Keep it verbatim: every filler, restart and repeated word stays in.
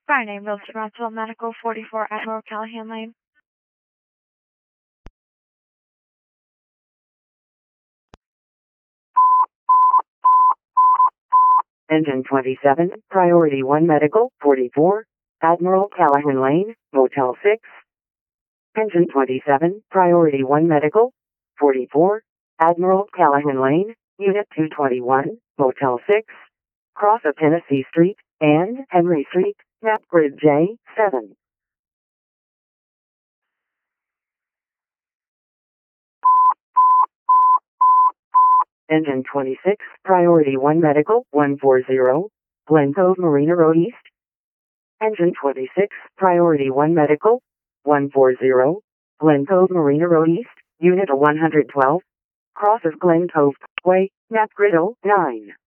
Fire name, Bill Toronto Medical, forty-four Admiral Callahan Lane. Engine twenty-seven, Priority one Medical, forty-four, Admiral Callahan Lane, Motel six. Engine twenty-seven, Priority one Medical, forty-four, Admiral Callahan Lane, Unit two twenty-one, Motel six. Cross of Tennessee Street and Henry Street, map grid J seven. Engine twenty-six, Priority one Medical, one forty, Glen Cove Marina Road East. Engine twenty-six, Priority one Medical, one forty, Glen Cove Marina Road East, Unit one twelve. Cross of Glen Cove Way, map grid oh nine.